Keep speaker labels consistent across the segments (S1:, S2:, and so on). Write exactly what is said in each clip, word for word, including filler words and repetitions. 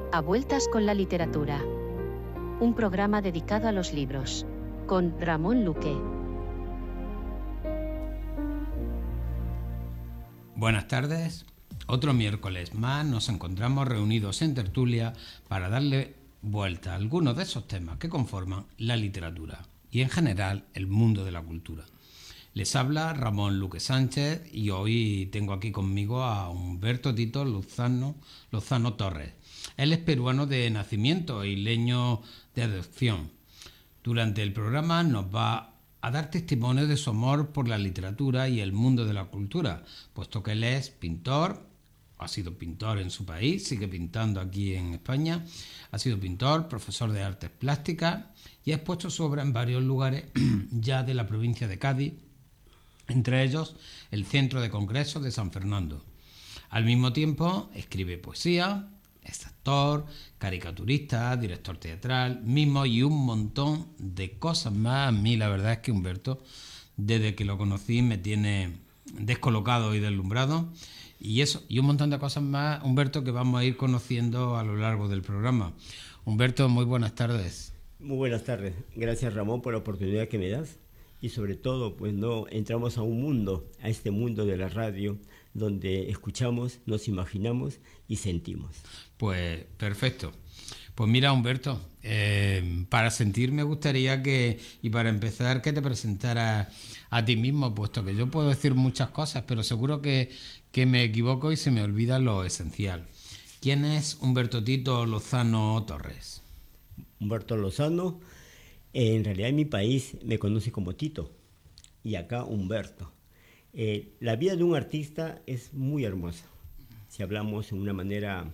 S1: A Vueltas con la Literatura. Un programa dedicado a los libros. Con Ramón Luque.
S2: Buenas tardes. Otro miércoles más nos encontramos reunidos en tertulia para darle vuelta a algunos de esos temas que conforman la literatura y en general el mundo de la cultura. Les habla Ramón Luque Sánchez y hoy tengo aquí conmigo a Humberto Tito Lozano, Lozano Torres. Él es peruano de nacimiento e isleño de adopción. Durante el programa nos va a dar testimonio de su amor por la literatura y el mundo de la cultura, puesto que él es pintor, ha sido pintor en su país, sigue pintando aquí en España, ha sido pintor, profesor de artes plásticas y ha expuesto su obra en varios lugares ya de la provincia de Cádiz, entre ellos el Centro de Congresos de San Fernando. Al mismo tiempo escribe poesía, es actor, caricaturista, director teatral, mimo y un montón de cosas más. A mí la verdad es que Humberto, desde que lo conocí, me tiene descolocado y deslumbrado. Y eso, y un montón de cosas más, Humberto, que vamos a ir conociendo a lo largo del programa. Humberto, muy buenas tardes.
S3: Muy buenas tardes. Gracias, Ramón, por la oportunidad que me das. Y sobre todo, pues no entramos a un mundo, a este mundo de la radio, donde escuchamos, nos imaginamos y sentimos.
S2: Pues perfecto. Pues mira, Humberto, eh, para sentir me gustaría que, y para empezar, que te presentaras a ti mismo, puesto que yo puedo decir muchas cosas, pero seguro que, que me equivoco y se me olvida lo esencial. ¿Quién es Humberto Tito Lozano Torres?
S3: Humberto Lozano, en realidad en mi país me conoce como Tito y acá Humberto. Eh, la vida de un artista es muy hermosa, si hablamos en una manera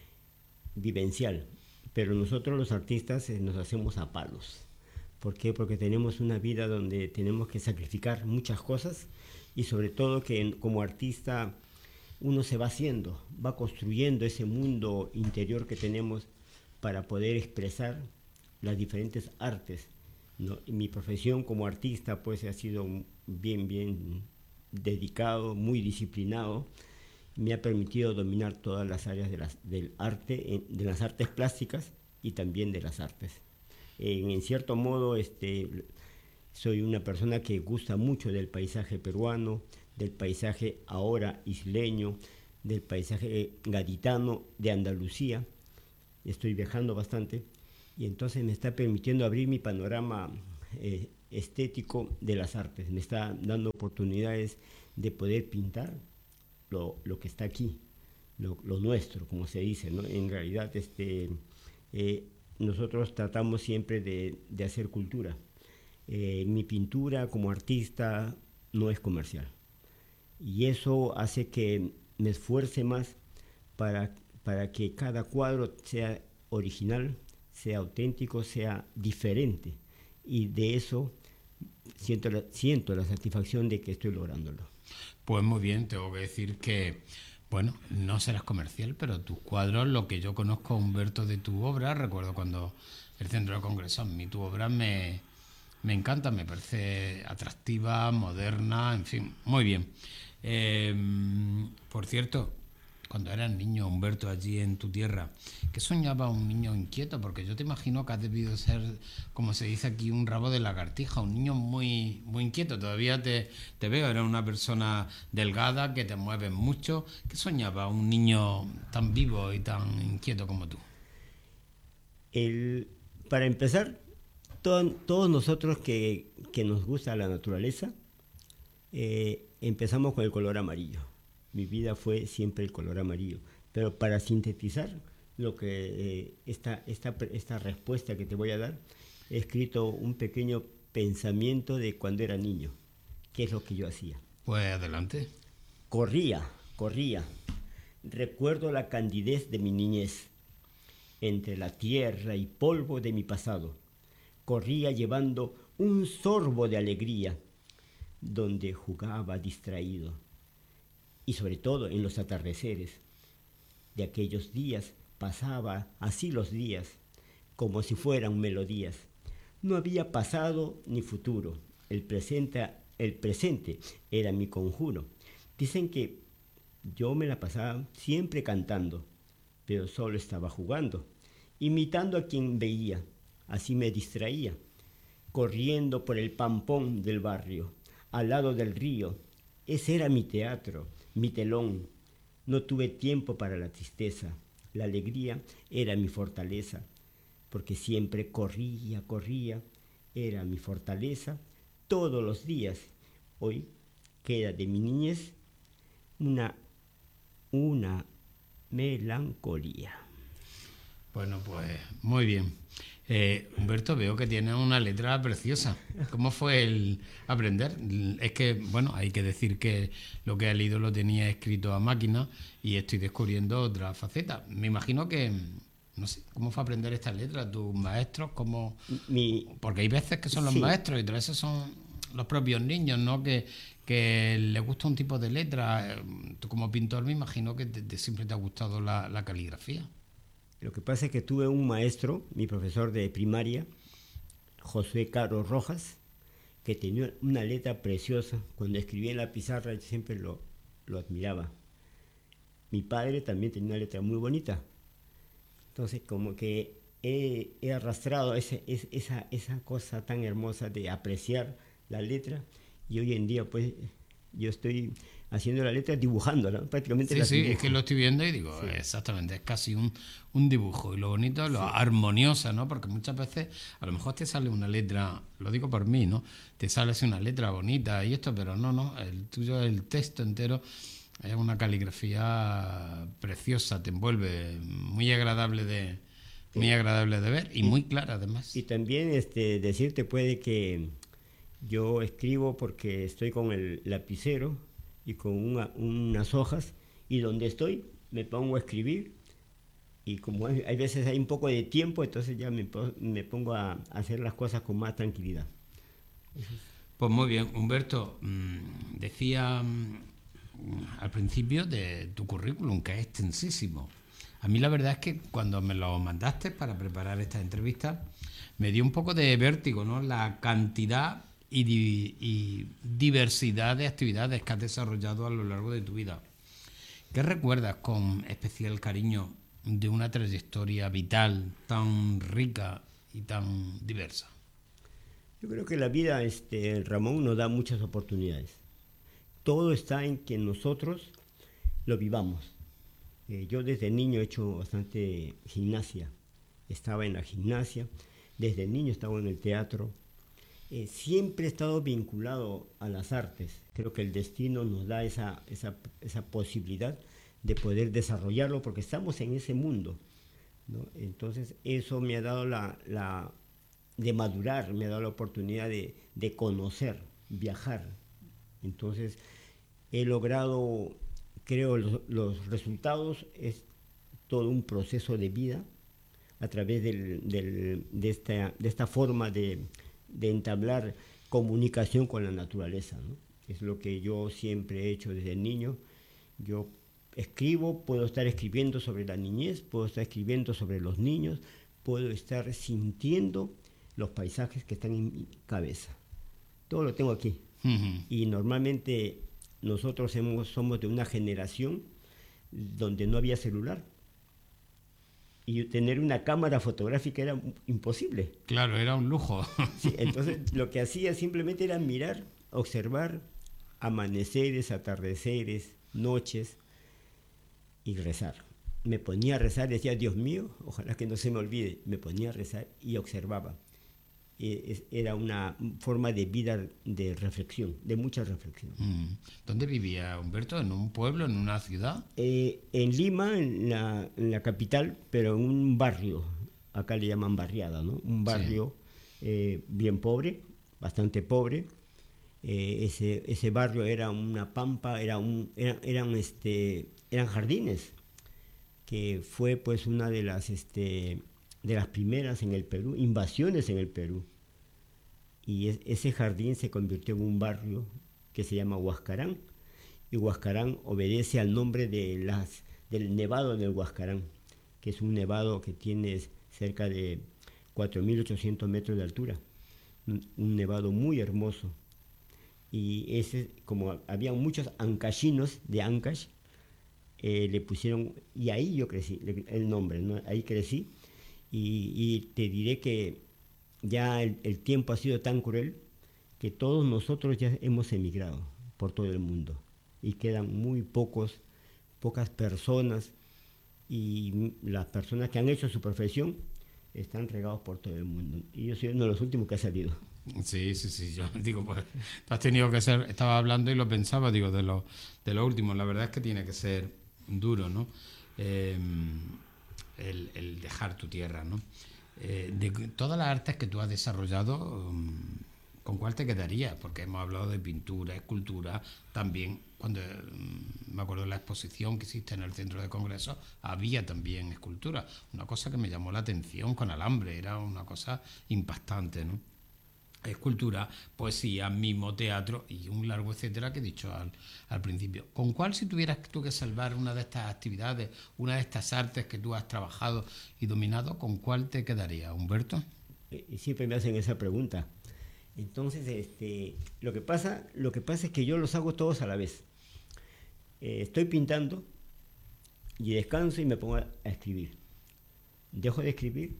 S3: vivencial, pero nosotros los artistas eh, nos hacemos a palos. ¿Por qué? Porque tenemos una vida donde tenemos que sacrificar muchas cosas y sobre todo que en, como artista uno se va haciendo, va construyendo ese mundo interior que tenemos para poder expresar las diferentes artes, ¿no? Mi profesión como artista pues ha sido bien, bien dedicado, muy disciplinado. Me ha permitido dominar todas las áreas de las, del arte, de las artes plásticas y también de las artes. En, en cierto modo, este, soy una persona que gusta mucho del paisaje peruano, del paisaje ahora isleño, del paisaje gaditano de Andalucía. Estoy viajando bastante y entonces me está permitiendo abrir mi panorama eh, estético de las artes. Me está dando oportunidades de poder pintar Lo, lo que está aquí, lo, lo nuestro, como se dice, ¿no? En realidad, este, eh, nosotros tratamos siempre de, de hacer cultura. Eh, mi pintura como artista no es comercial. Y eso hace que me esfuerce más para, para que cada cuadro sea original, sea auténtico, sea diferente. Y de eso siento la, siento la satisfacción de que estoy lográndolo.
S2: Pues muy bien, tengo que decir que, bueno, no serás comercial, pero tus cuadros, lo que yo conozco, Humberto, de tu obra, recuerdo cuando el Centro de Congresos, a mí tu obra me, me encanta, me parece atractiva, moderna, en fin, muy bien. Eh, por cierto, cuando eras niño, Humberto, allí en tu tierra, ¿qué soñaba un niño inquieto? Porque yo te imagino que has debido ser, como se dice aquí, un rabo de lagartija, un niño muy, muy inquieto. Todavía te, te veo, eres una persona delgada, que te mueves mucho. ¿Qué soñaba un niño tan vivo y tan inquieto como tú?
S3: El, para empezar, todo, todos nosotros que, que nos gusta la naturaleza, eh, empezamos con el color amarillo. Mi vida fue siempre el color amarillo. Pero para sintetizar lo que eh, esta, esta, esta respuesta que te voy a dar, he escrito un pequeño pensamiento de cuando era niño. ¿Qué es lo que yo hacía?
S2: Pues adelante.
S3: Corría, corría. Recuerdo la candidez de mi niñez, entre la tierra y polvo de mi pasado. Corría llevando un sorbo de alegría, donde jugaba distraído. Y sobre todo en los atardeceres de aquellos días, pasaba así los días, como si fueran melodías. No había pasado ni futuro, el presente, el presente era mi conjuro. Dicen que yo me la pasaba siempre cantando, pero solo estaba jugando, imitando a quien veía. Así me distraía, corriendo por el pampón del barrio, al lado del río. Ese era mi teatro, mi telón. No tuve tiempo para la tristeza. La alegría era mi fortaleza, porque siempre corría, corría. Era mi fortaleza todos los días. Hoy queda de mi niñez una, una melancolía.
S2: Bueno, pues muy bien. Eh, Humberto, veo que tiene una letra preciosa. ¿Cómo fue el aprender? Es que, bueno, hay que decir que lo que he leído lo tenía escrito a máquina y estoy descubriendo otra faceta. Me imagino que, no sé, ¿cómo fue aprender estas letras? ¿Tus maestros? ¿Cómo?
S3: Mi,
S2: Porque hay veces que son los
S3: sí.
S2: maestros y otras veces son los propios niños, ¿no? Que, que les gusta un tipo de letra. Tú como pintor me imagino que te, te, siempre te ha gustado la, la caligrafía.
S3: Lo que pasa es que tuve un maestro, mi profesor de primaria, José Caro Rojas, que tenía una letra preciosa. Cuando escribía en la pizarra yo siempre lo, lo admiraba. Mi padre también tenía una letra muy bonita. Entonces como que he, he arrastrado ese, es, esa, esa cosa tan hermosa de apreciar la letra, y hoy en día pues yo estoy haciendo la letra dibujándola, prácticamente.
S2: Sí,
S3: la
S2: sí,
S3: dibujo.
S2: Es que lo estoy viendo y digo, sí. Exactamente, es casi un, un dibujo. Y lo bonito es lo sí. armoniosa, ¿no? Porque muchas veces a lo mejor te sale una letra, lo digo por mí, ¿no? Te sale así una letra bonita y esto, pero no, no, el tuyo, el texto entero es una caligrafía preciosa, te envuelve, muy agradable de, sí. muy agradable de ver y, y muy clara además.
S3: Y también este, decirte puede que yo escribo porque estoy con el lapicero y con una, unas hojas, y donde estoy me pongo a escribir, y como hay, hay veces hay un poco de tiempo, entonces ya me, me pongo a, a hacer las cosas con más tranquilidad.
S2: Pues muy bien, Humberto, mmm, decía mmm, al principio de tu currículum, que es extensísimo. A mí la verdad es que cuando me lo mandaste para preparar esta entrevista, me dio un poco de vértigo, ¿no? La cantidad Y, di, y diversidad de actividades que has desarrollado a lo largo de tu vida. ¿Qué recuerdas con especial cariño de una trayectoria vital tan rica y tan diversa?
S3: Yo creo que la vida, este, Ramón, nos da muchas oportunidades. Todo está en que nosotros lo vivamos. Eh, yo desde niño he hecho bastante gimnasia. Estaba en la gimnasia, desde niño estaba en el teatro. Eh, siempre he estado vinculado a las artes. Creo que el destino nos da esa, esa, esa posibilidad de poder desarrollarlo porque estamos en ese mundo, ¿no? Entonces eso me ha dado la, la de madurar, me ha dado la oportunidad de, de conocer, viajar. Entonces he logrado, creo, los, los resultados es todo un proceso de vida a través del, del, de, esta, de esta forma de de entablar comunicación con la naturaleza, ¿no? Es lo que yo siempre he hecho desde niño. Yo escribo, puedo estar escribiendo sobre la niñez, puedo estar escribiendo sobre los niños, puedo estar sintiendo los paisajes que están en mi cabeza. Todo lo tengo aquí. Uh-huh. Y normalmente nosotros hemos, somos de una generación donde no había celular. Y tener una cámara fotográfica era imposible.
S2: Claro, era un lujo.
S3: Sí, entonces lo que hacía simplemente era mirar, observar amaneceres, atardeceres, noches y rezar. Me ponía a rezar, decía, Dios mío, ojalá que no se me olvide. Me ponía a rezar y observaba. Era una forma de vida de reflexión, de mucha reflexión.
S2: ¿Dónde vivía Humberto? ¿En un pueblo, en una ciudad?
S3: Eh, en Lima, en la, en la capital, pero en un barrio, acá le llaman barriada, ¿no? Un barrio sí. eh, bien pobre, bastante pobre. Eh, ese, ese barrio era una pampa, era un, era, eran, este, eran jardines, que fue pues una de las... Este, de las primeras en el Perú, invasiones en el Perú. Y es, ese jardín se convirtió en un barrio que se llama Huascarán, y Huascarán obedece al nombre de las, del nevado del Huascarán, que es un nevado que tiene cerca de cuatro mil ochocientos metros de altura, un, un nevado muy hermoso. Y ese, como había muchos ancachinos de Ancash, eh, le pusieron, y ahí yo crecí, le- el nombre, ¿no? Ahí crecí, y, y te diré que ya el, el tiempo ha sido tan cruel que todos nosotros ya hemos emigrado por todo el mundo, y quedan muy pocos, pocas personas, y las personas que han hecho su profesión están regados por todo el mundo. Y yo soy uno de los últimos que ha salido.
S2: Sí, sí, sí, yo digo, pues tú has tenido que ser, estaba hablando y lo pensaba, digo, de lo, de lo último, la verdad es que tiene que ser duro, ¿no? Eh, el, el dejar tu tierra, ¿no? Eh, de todas las artes que tú has desarrollado, um, ¿con cuál te quedarías? Porque hemos hablado de pintura, escultura, también cuando um, me acuerdo de la exposición que hiciste en el centro de congresos, había también escultura, una cosa que me llamó la atención con alambre, era una cosa impactante, ¿no? Escultura, poesía, mimo, teatro y un largo etcétera que he dicho al, al principio. ¿Con cuál, si tuvieras tú que salvar una de estas actividades, una de estas artes que tú has trabajado y dominado, con cuál te quedaría, Humberto?
S3: Y siempre me hacen esa pregunta. Entonces, este, lo que pasa, lo que pasa es que yo los hago todos a la vez. Eh, estoy pintando y descanso y me pongo a, a escribir. Dejo de escribir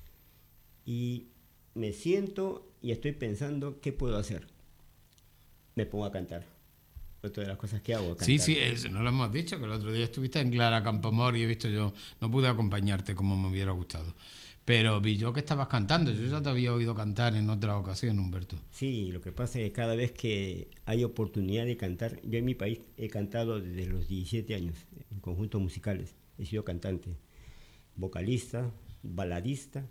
S3: y me siento y estoy pensando qué puedo hacer. Me pongo a cantar. Otra de las cosas que hago, cantar.
S2: Sí, sí, eso no lo hemos dicho, que el otro día estuviste en Clara Campoamor y he visto yo, no pude acompañarte como me hubiera gustado. Pero vi yo que estabas cantando, yo ya te había oído cantar en otra ocasión, Humberto.
S3: Sí, lo que pasa es que cada vez que hay oportunidad de cantar, yo en mi país he cantado desde los diecisiete años, en conjuntos musicales. He sido cantante, vocalista, baladista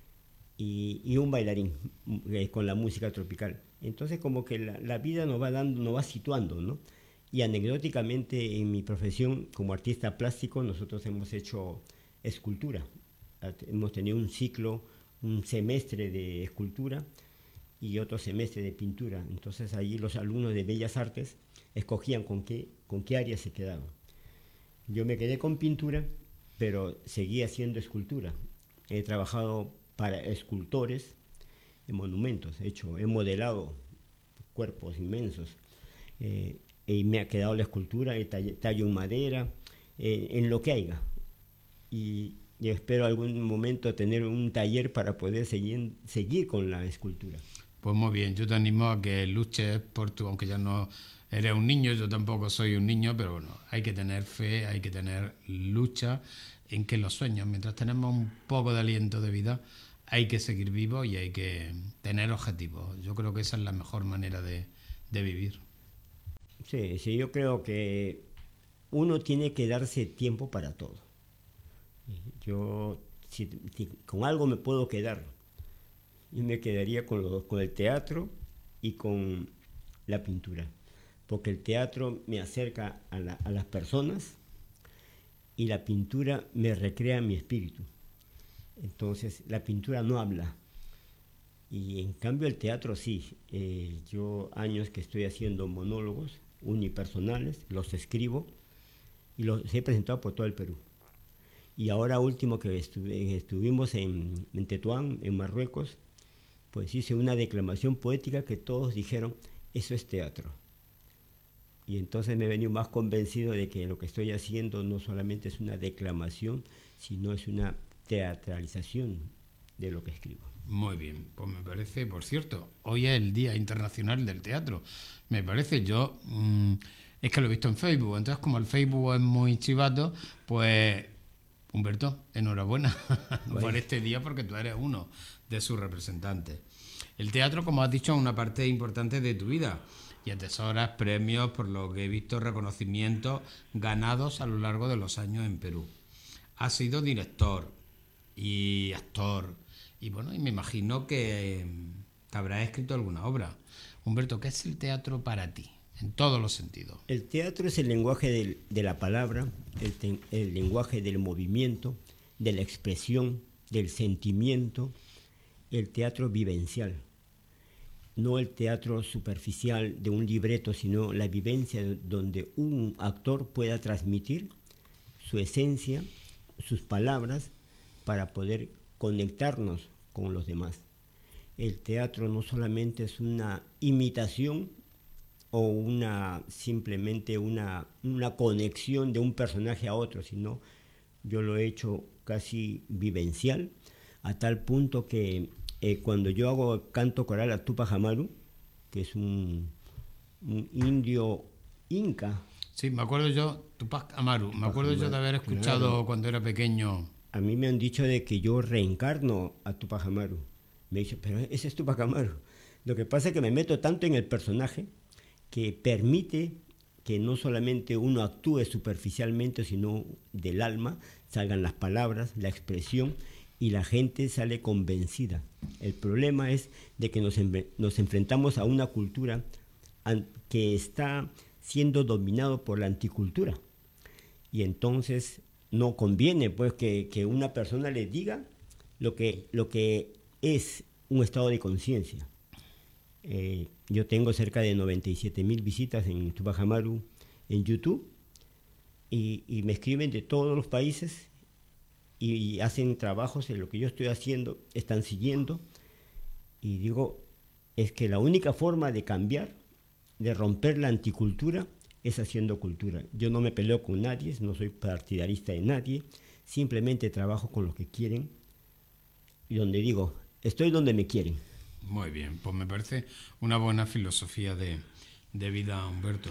S3: y, y un bailarín eh, con la música tropical. Entonces como que la, la vida nos va dando, nos va situando, ¿no? Y anecdóticamente en mi profesión como artista plástico nosotros hemos hecho escultura. Hemos tenido un ciclo, un semestre de escultura y otro semestre de pintura. Entonces allí los alumnos de Bellas Artes escogían con qué, con qué área se quedaban. Yo me quedé con pintura, pero seguí haciendo escultura. He trabajado para escultores en monumentos, he hecho, he modelado cuerpos inmensos, eh, y me ha quedado la escultura, el tallo, tallo en madera, eh, en lo que haya. Y, y espero algún momento tener un taller para poder seguir, seguir con la escultura.
S2: Pues muy bien, yo te animo a que luches por tu, aunque ya no eres un niño, yo tampoco soy un niño, pero bueno, hay que tener fe, hay que tener lucha en que los sueños, mientras tenemos un poco de aliento de vida, hay que seguir vivos y hay que tener objetivos. Yo creo que esa es la mejor manera de, de vivir.
S3: Sí, sí, yo creo que uno tiene que darse tiempo para todo. Yo, si, si con algo me puedo quedar, yo me quedaría con, los, con el teatro y con la pintura, porque el teatro me acerca a, la, a las personas y la pintura me recrea mi espíritu. Entonces la pintura no habla y en cambio el teatro sí. Eh, yo años que estoy haciendo monólogos unipersonales, los escribo y los he presentado por todo el Perú. Y ahora último que estuve, estuvimos en, en Tetuán, en Marruecos, pues hice una declamación poética que todos dijeron, eso es teatro. Y entonces me he venido más convencido de que lo que estoy haciendo no solamente es una declamación, sino es una teatralización de lo que escribo.
S2: Muy bien, pues me parece, por cierto, hoy es el Día Internacional del Teatro. Me parece, yo, mmm, es que lo he visto en Facebook, entonces como el Facebook es muy chivato, pues, Humberto, enhorabuena bueno. por este día, porque tú eres uno de sus representantes. El teatro, como has dicho, es una parte importante de tu vida y atesoras premios, por lo que he visto, reconocimientos ganados a lo largo de los años en Perú. Has sido director y actor, y bueno, y me imagino que te habrás escrito alguna obra. Humberto, ¿qué es el teatro para ti? En todos los sentidos.
S3: El teatro es el lenguaje del, de la palabra, el, te, el lenguaje del movimiento, de la expresión, del sentimiento, el teatro vivencial. No el teatro superficial de un libreto, sino la vivencia donde un actor pueda transmitir su esencia, sus palabras, para poder conectarnos con los demás. El teatro no solamente es una imitación o una simplemente una, una conexión de un personaje a otro, sino yo lo he hecho casi vivencial, a tal punto que eh, cuando yo hago canto coral a Tupac Amaru, que es un, un indio inca.
S2: Sí, me acuerdo yo, Tupac Amaru, me
S3: Tupac
S2: acuerdo yo de haber
S3: Amaru,
S2: escuchado
S3: claro.
S2: cuando era pequeño.
S3: A mí me han dicho de que yo reencarno a Tupac Amaru. Me dicen, pero ese es Tupac Amaru. Lo que pasa es que me meto tanto en el personaje que permite que no solamente uno actúe superficialmente, sino del alma, salgan las palabras, la expresión, y la gente sale convencida. El problema es de que nos, nos enfrentamos a una cultura que está siendo dominado por la anticultura. Y entonces no conviene pues que, que una persona le diga lo que, lo que es un estado de conciencia. Eh, yo tengo cerca de noventa y siete mil visitas en Tupac Amaru en YouTube y, y me escriben de todos los países y, y hacen trabajos en lo que yo estoy haciendo, están siguiendo, y digo, es que la única forma de cambiar, de romper la anticultura, es haciendo cultura. Yo no me peleo con nadie, no soy partidarista de nadie, simplemente trabajo con los que quieren y donde digo, estoy donde me quieren.
S2: Muy bien, pues me parece una buena filosofía de, de vida, Humberto.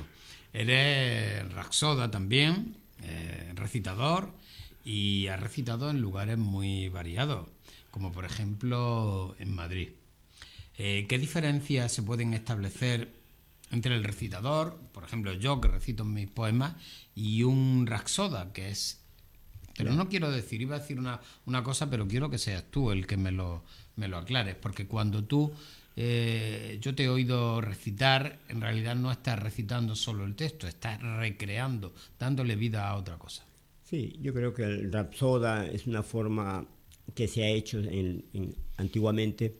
S2: Eres rapsoda también, eh, recitador, y has recitado en lugares muy variados, como por ejemplo en Madrid. Eh, ¿Qué diferencias se pueden establecer entre el recitador, por ejemplo yo que recito mis poemas, y un rapsoda, que es... Pero no quiero decir, iba a decir una, una cosa, pero quiero que seas tú el que me lo, me lo aclares, porque cuando tú, eh, yo te he oído recitar, en realidad no estás recitando solo el texto, estás recreando, dándole vida a otra cosa.
S3: Sí, yo creo que el rapsoda es una forma que se ha hecho en, en, antiguamente,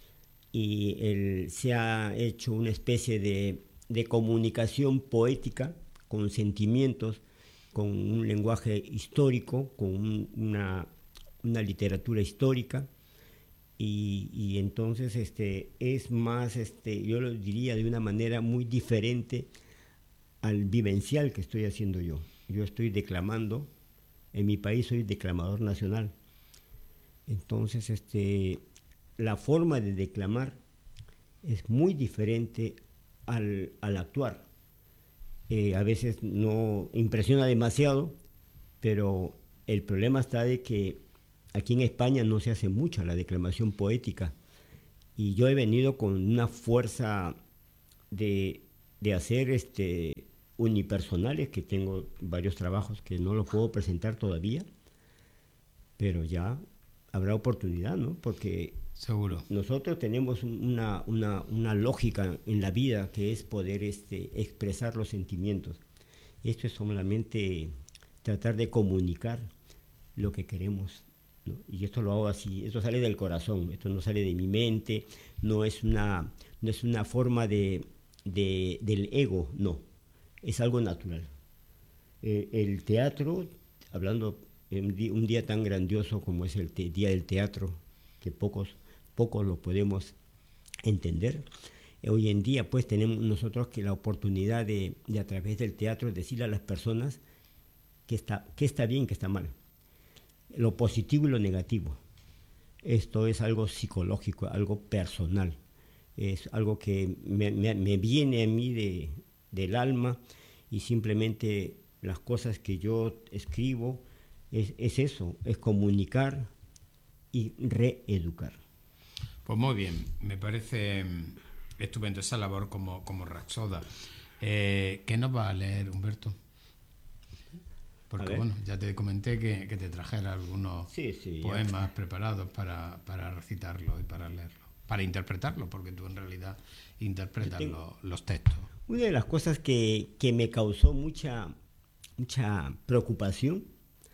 S3: y el, se ha hecho una especie de, de comunicación poética con sentimientos, con un lenguaje histórico, con un, una, una literatura histórica, y, y entonces este, es más, este, yo lo diría de una manera muy diferente al vivencial que estoy haciendo yo. Yo estoy declamando, en mi país soy declamador nacional, entonces este, la forma de declamar es muy diferente al, al actuar. Eh, a veces no impresiona demasiado, pero el problema está de que aquí en España no se hace mucha la declamación poética, y yo he venido con una fuerza de, de hacer este, unipersonales, que tengo varios trabajos que no los puedo presentar todavía, pero ya habrá oportunidad, ¿no? Porque
S2: seguro
S3: nosotros tenemos una, una, una lógica en la vida que es poder este, expresar los sentimientos. Esto es solamente tratar de comunicar lo que queremos, ¿no? Y esto lo hago así, esto sale del corazón, esto no sale de mi mente, no es una, no es una forma de, de, del ego, no, es algo natural. Eh, el teatro, hablando en un día tan grandioso como es el te, Día del Teatro, que pocos, pocos lo podemos entender, eh, hoy en día pues tenemos nosotros que la oportunidad de, de a través del teatro decirle a las personas que está, que está bien, que está mal, lo positivo y lo negativo. Esto es algo psicológico, algo personal, es algo que me, me, me viene a mí de, del alma, y simplemente las cosas que yo escribo es, es eso, es comunicar y reeducar.
S2: Pues muy bien, me parece estupendo esa labor como, como rapsoda. Eh, ¿Qué nos va a leer, Humberto? Porque bueno, ya te comenté que, que te trajera algunos
S3: sí, sí,
S2: poemas ya preparados para, para recitarlo y para leerlo, para interpretarlo, porque tú en realidad interpretas tengo, los, los textos.
S3: Una de las cosas que, que me causó mucha, mucha preocupación,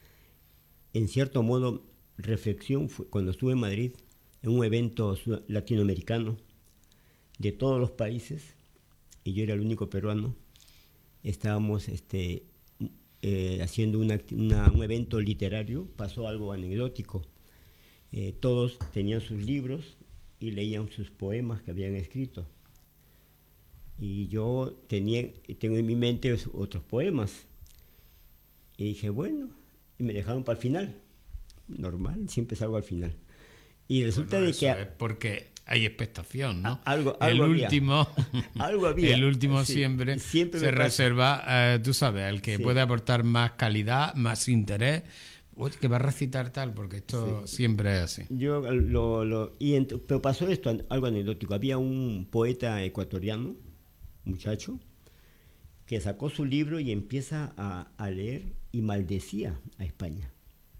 S3: en cierto modo reflexión, fue cuando estuve en Madrid en un evento latinoamericano de todos los países, y yo era el único peruano. Estábamos este, eh, haciendo una, una, un evento literario, pasó algo anecdótico. Eh, todos tenían sus libros y leían sus poemas que habían escrito. Y yo tenía, tengo en mi mente otros poemas. Y dije, bueno, y me dejaron para el final. Normal, siempre salgo al final. Y resulta
S2: bueno,
S3: de
S2: eso
S3: que...
S2: es porque hay expectación, ¿no?
S3: Algo,
S2: el
S3: algo
S2: último,
S3: algo había.
S2: el último
S3: Sí,
S2: siempre,
S3: siempre
S2: se reserva, eh, tú sabes, el que
S3: sí.
S2: puede aportar más calidad, más interés. Oye, que va a recitar tal, porque esto sí. siempre es así.
S3: Yo lo, lo y ent- pero pasó esto, algo anecdótico. Había un poeta ecuatoriano, muchacho, que sacó su libro y empieza a, a leer y maldecía a España.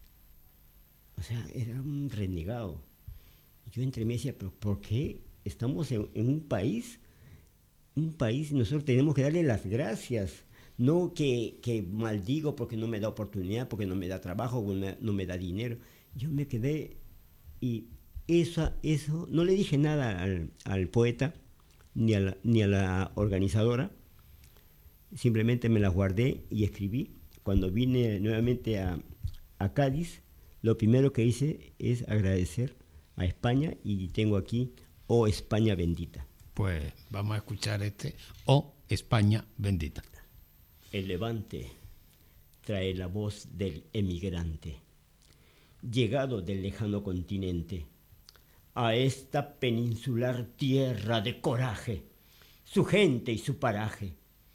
S3: O sea, era un renegado. Yo entre mí decía, pero ¿por qué estamos en, en un país, un país, nosotros tenemos que darle las gracias? No que, que maldigo porque no me da oportunidad, porque no me da trabajo, no me, no me da dinero. Yo me quedé y eso, eso no le dije nada al, al poeta ni a, la, ni a la organizadora. Simplemente me las guardé y escribí. Cuando vine nuevamente a, a Cádiz, lo primero que hice es agradecer a España y tengo aquí Oh España bendita.
S2: Pues vamos a escuchar este Oh España bendita.
S3: El levante trae la voz del emigrante, llegado del lejano continente, a esta peninsular tierra de coraje, su gente y su paraje,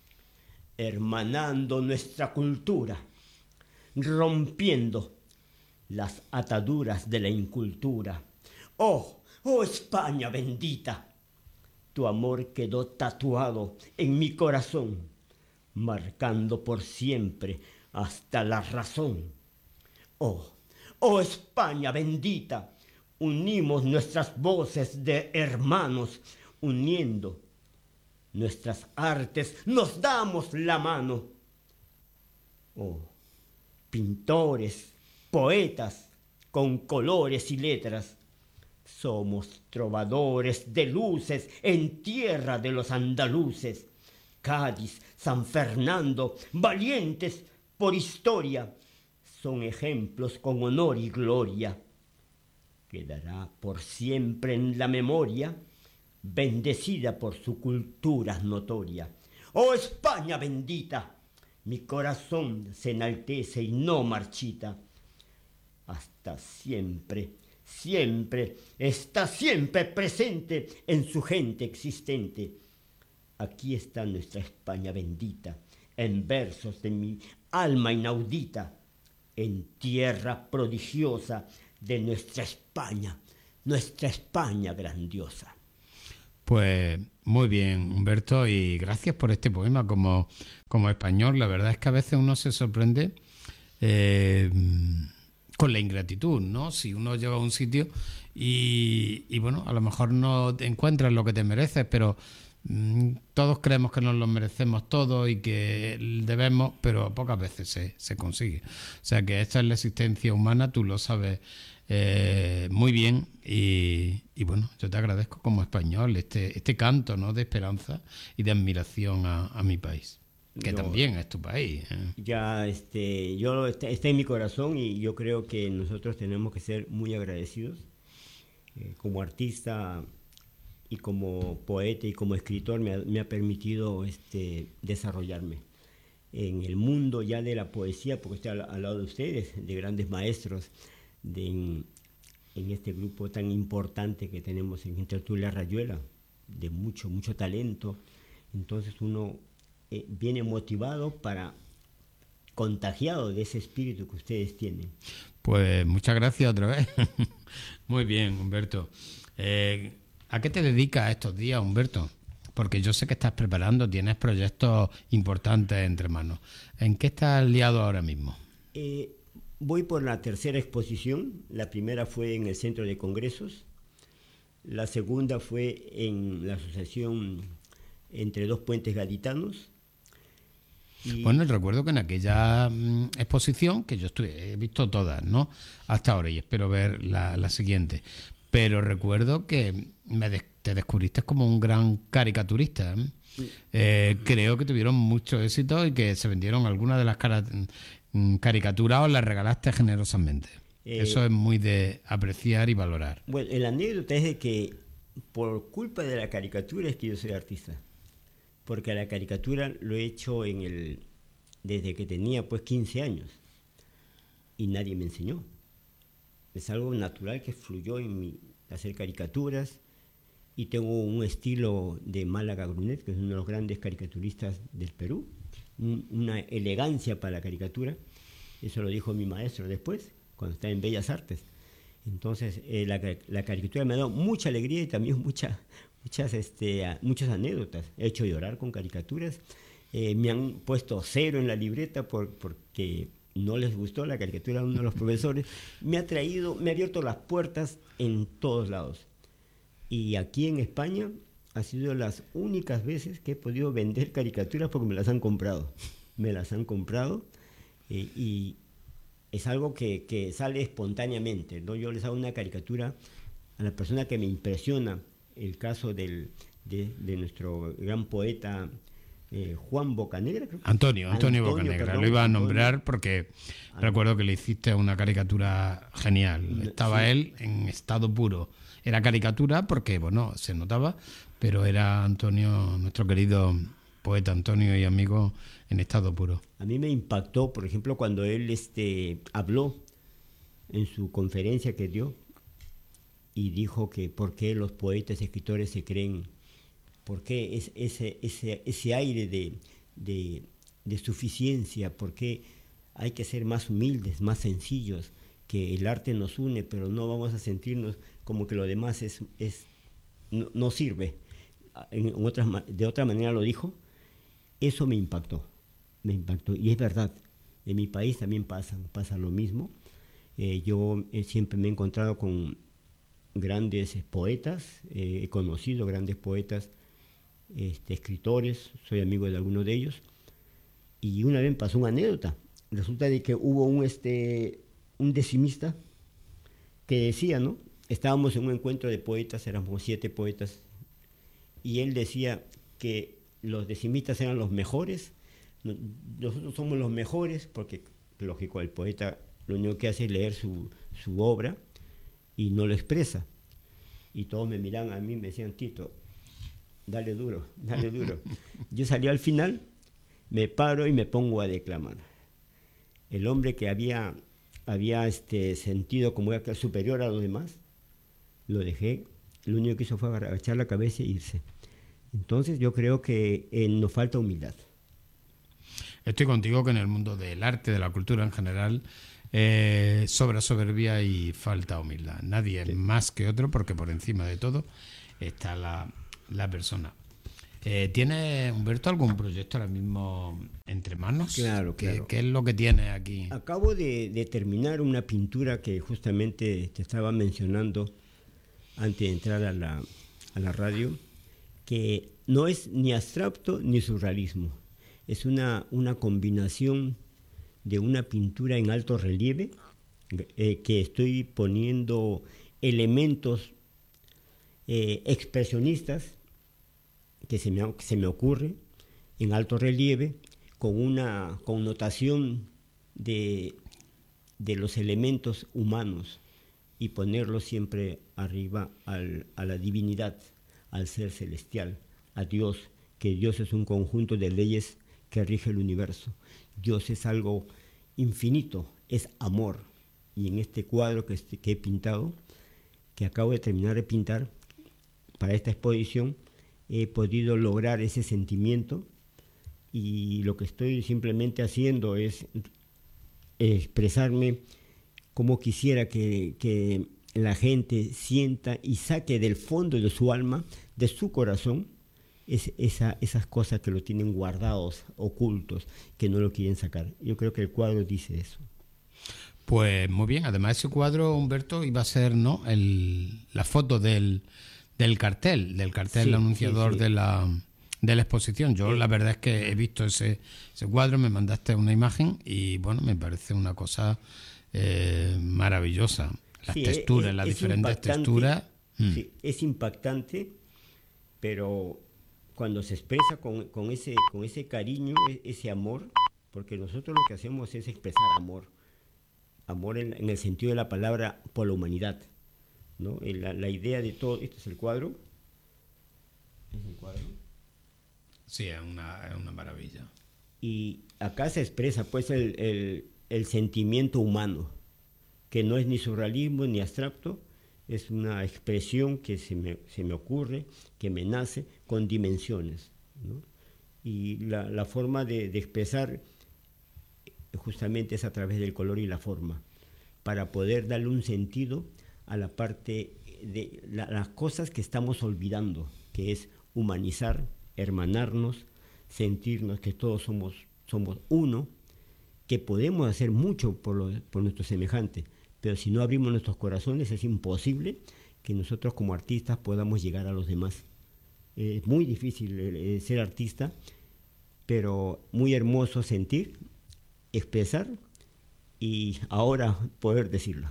S3: hermanando nuestra cultura, rompiendo las ataduras de la incultura. ¡Oh, oh España bendita! Tu amor quedó tatuado en mi corazón, marcando por siempre hasta la razón. Oh, oh España bendita, unimos nuestras voces de hermanos, uniendo nuestras artes, nos damos la mano. Oh, pintores, poetas, con colores y letras, somos trovadores de luces en tierra de los andaluces. Cádiz, San Fernando, valientes por historia, son ejemplos con honor y gloria. Quedará por siempre en la memoria, bendecida por su cultura notoria. ¡Oh España bendita! Mi corazón se enaltece y no marchita. Hasta siempre, siempre, está siempre presente en su gente existente. Aquí está nuestra España bendita, en versos de mi alma inaudita, en tierra prodigiosa de nuestra España, nuestra España grandiosa.
S2: Pues muy bien, Humberto, y gracias por este poema como, como español. La verdad es que a veces uno se sorprende eh, con la ingratitud, ¿no? Si uno llega a un sitio y, y bueno, a lo mejor no te encuentras lo que te mereces, pero todos creemos que nos lo merecemos todo y que debemos, pero pocas veces se, se consigue. O sea que esta es la existencia humana, tú lo sabes eh, muy bien y, y bueno, yo te agradezco como español este, este canto, ¿no?, de esperanza y de admiración a, a mi país, que yo, también es tu país. ¿eh?
S3: Ya, este, yo está, está en mi corazón y yo creo que nosotros tenemos que ser muy agradecidos eh, como artista. Y como poeta y como escritor me ha, me ha permitido este, desarrollarme en el mundo ya de la poesía, porque estoy al, al lado de ustedes, de grandes maestros, de, en, en este grupo tan importante que tenemos en Intertulia Rayuela, de mucho, mucho talento. Entonces uno eh, viene motivado para, contagiado de ese espíritu que ustedes tienen.
S2: Pues muchas gracias otra vez. Muy bien, Humberto. Eh, ¿A qué te dedicas estos días, Humberto? Porque yo sé que estás preparando, tienes proyectos importantes entre manos. ¿En qué estás liado ahora mismo?
S3: Eh, voy por la tercera exposición. La primera fue en el Centro de Congresos. La segunda fue en la asociación Entre Dos Puentes Gaditanos. Y...
S2: Bueno, recuerdo que en aquella mm, exposición, que yo estuve, he visto todas, ¿no?, hasta ahora, y espero ver la, la siguiente. Pero recuerdo que me des- te descubriste como un gran caricaturista. ¿eh? Sí. Eh, creo que tuvieron mucho éxito y que se vendieron algunas de las cara- caricaturas o las regalaste generosamente. Eh, Eso es muy de apreciar y valorar.
S3: Bueno, la anécdota es de que por culpa de la caricatura es que yo soy artista. porque la caricatura lo he hecho en el, desde que tenía pues quince años y nadie me enseñó. Es algo natural que fluyó en mí, hacer caricaturas, y tengo un estilo de Málaga Brunet, que es uno de los grandes caricaturistas del Perú, un, una elegancia para la caricatura. Eso lo dijo mi maestro después, cuando estaba en Bellas Artes. Entonces, eh, la, la caricatura me ha dado mucha alegría y también mucha, muchas, este, muchas anécdotas. He hecho llorar con caricaturas. Eh, me han puesto cero en la libreta por, porque no les gustó la caricatura a uno de los profesores. Me ha traído, me ha abierto las puertas en todos lados. Y aquí en España ha sido las únicas veces que he podido vender caricaturas porque me las han comprado. Me las han comprado eh, y es algo que, que sale espontáneamente, ¿no? Yo les hago una caricatura a la persona que me impresiona. El caso del, de, de nuestro gran poeta eh, Juan Bocanegra. Creo que
S2: Antonio, Antonio, Antonio Bocanegra.
S3: Perdón,
S2: lo iba a
S3: Antonio.
S2: nombrar porque Antonio. Recuerdo que le hiciste una caricatura genial. Estaba sí. él en estado puro. Era caricatura porque, bueno, se notaba, pero era Antonio, nuestro querido poeta Antonio y amigo, en estado puro.
S3: A mí me impactó, por ejemplo, cuando él este, habló en su conferencia que dio y dijo que por qué los poetas y escritores se creen, por qué es, ese, ese, ese aire de, de, de suficiencia, por qué hay que ser más humildes, más sencillos, que el arte nos une, pero no vamos a sentirnos como que lo demás es, es, no, no sirve. En otras, de otra manera lo dijo. Eso me impactó, me impactó. Y es verdad, en mi país también pasa, pasa lo mismo. Eh, yo eh, siempre me he encontrado con grandes poetas, eh, he conocido grandes poetas, este, escritores, soy amigo de algunos de ellos. Y una vez pasó una anécdota. Resulta de que hubo un, este, un decimista que decía, ¿no? Estábamos en un encuentro de poetas, éramos siete poetas, y él decía que los decimistas eran los mejores, nosotros somos los mejores, porque, lógico, el poeta lo único que hace es leer su, su obra y no lo expresa. Y todos me miraban a mí y me decían, Tito, dale duro, dale duro. Yo salí al final, me paro y me pongo a declamar. El hombre que había, había este, sentido como era superior a los demás, lo dejé, lo único que hizo fue agachar la cabeza e irse. Entonces yo creo que eh, nos falta humildad.
S2: Estoy contigo que en el mundo del arte, de la cultura en general, eh, sobra soberbia y falta humildad. Nadie es sí. más que otro porque por encima de todo está la, la persona. Eh, ¿Tiene, Humberto, algún proyecto ahora mismo entre manos?
S3: Claro,
S2: ¿Qué,
S3: claro.
S2: ¿Qué es lo que tiene aquí?
S3: Acabo de, de terminar una pintura que justamente te estaba mencionando antes de entrar a la, a la radio, que no es ni abstracto ni surrealismo. Es una, una combinación de una pintura en alto relieve, eh, que estoy poniendo elementos eh, expresionistas que se me, que se me ocurre en alto relieve, con una connotación de, de los elementos humanos y ponerlos siempre arriba al, a la divinidad, al ser celestial, a Dios, que Dios es un conjunto de leyes que rige el universo. Dios es algo infinito, es amor. Y en este cuadro que, que he pintado, que acabo de terminar de pintar para esta exposición, he podido lograr ese sentimiento, y lo que estoy simplemente haciendo es expresarme como quisiera que, que la gente sienta y saque del fondo de su alma, de su corazón, es, esa, esas cosas que lo tienen guardados, ocultos, que no lo quieren sacar. Yo creo que el cuadro dice eso.
S2: Pues muy bien, además ese cuadro, Humberto, iba a ser, ¿no?, el, la foto del, del cartel, del cartel
S3: sí,
S2: anunciador
S3: sí, sí.
S2: de la de la exposición. Yo eh, la verdad es que he visto ese, ese cuadro, me mandaste una imagen y bueno, me parece una cosa eh, maravillosa. Las
S3: sí,
S2: texturas,
S3: es,
S2: las
S3: es
S2: diferentes texturas.
S3: Sí, mm. Es impactante, pero cuando se expresa con, con, ese, con ese cariño, ese amor, porque nosotros lo que hacemos es expresar amor. Amor en, en el sentido de la palabra por la humanidad, ¿no? La, la idea de todo, este es el cuadro, es el cuadro.
S2: Sí, es una, es una maravilla.
S3: Y acá se expresa pues el, el, el sentimiento humano, que no es ni surrealismo ni abstracto, es una expresión que se me, se me ocurre, que me nace con dimensiones, ¿no? Y la, la forma de, de expresar justamente es a través del color y la forma, para poder darle un sentido a la parte de la, las cosas que estamos olvidando, que es humanizar, hermanarnos, sentirnos que todos somos, somos uno, que podemos hacer mucho por, lo, por nuestros semejantes, pero si no abrimos nuestros corazones es imposible que nosotros como artistas podamos llegar a los demás. Eh, es muy difícil eh, ser artista, pero muy hermoso sentir, expresar y ahora poder decirlo.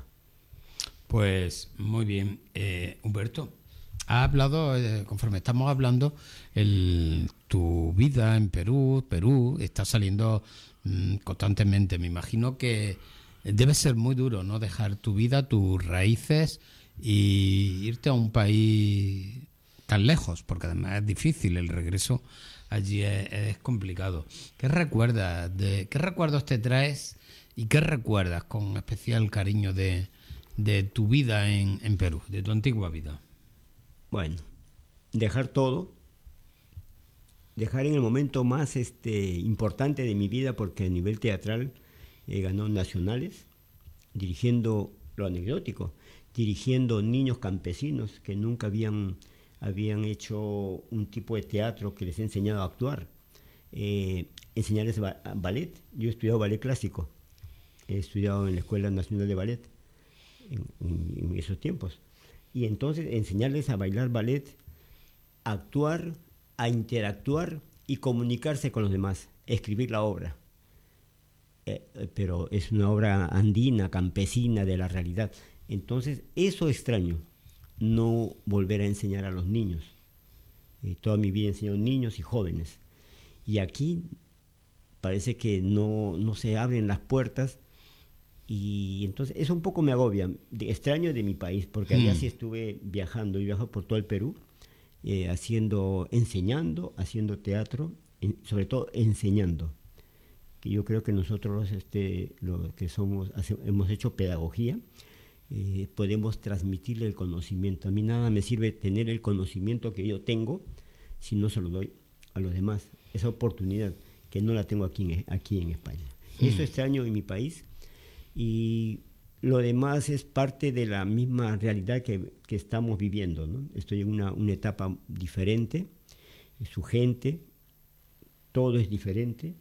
S2: Pues muy bien, eh, Humberto, ha hablado, eh, conforme estamos hablando, el, tu vida en Perú, Perú está saliendo mmm, constantemente. Me imagino que debe ser muy duro, ¿no? Dejar tu vida, tus raíces y irte a un país tan lejos, porque además es difícil el regreso. Allí es, es complicado. ¿Qué recuerdas? De, ¿Qué recuerdos te traes y qué recuerdas con especial cariño de, de tu vida en, en Perú, de tu antigua vida?
S3: Bueno, dejar todo, dejar en el momento más este, importante de mi vida, porque a nivel teatral he ganado nacionales, dirigiendo, lo anecdótico, dirigiendo niños campesinos que nunca habían... habían hecho un tipo de teatro que les he enseñado a actuar, eh, enseñarles ba ballet. Yo he estudiado ballet clásico, he estudiado en la Escuela Nacional de Ballet en, en, en esos tiempos, y entonces enseñarles a bailar ballet, a actuar, a interactuar y comunicarse con los demás, escribir la obra, eh, pero es una obra andina, campesina, de la realidad. Entonces eso extraño, no volver a enseñar a los niños. Eh, toda mi vida he enseñado niños y jóvenes. Y aquí parece que no, no se abren las puertas y entonces eso un poco me agobia. De, extraño de mi país, porque allá mm. sí estuve viajando, y viajo por todo el Perú, eh, haciendo, enseñando, haciendo teatro, en, sobre todo enseñando. Que yo creo que nosotros este, los que somos, hace, hemos hecho pedagogía, Eh, podemos transmitirle el conocimiento. A mí nada me sirve tener el conocimiento que yo tengo si no se lo doy a los demás. Esa oportunidad que no la tengo aquí en, aquí en España. Mm. Eso extraño en mi país, y lo demás es parte de la misma realidad que, que estamos viviendo, ¿no? Estoy en una, una etapa diferente, su gente, todo es diferente,